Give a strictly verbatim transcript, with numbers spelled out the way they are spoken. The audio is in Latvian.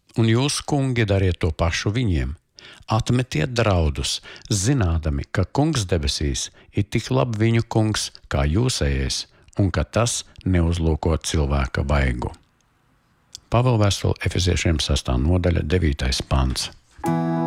Un jūs, kungi, dariet to pašu viņiem. Atmetiet draudus, zinādami, ka kungs debesīs ir tik labi viņu kungs, kā jūsējais, un ka tas neuzlūko cilvēka vaigu. Pāvila vēstule Efeziešiem sastā nodaļa devītais pants.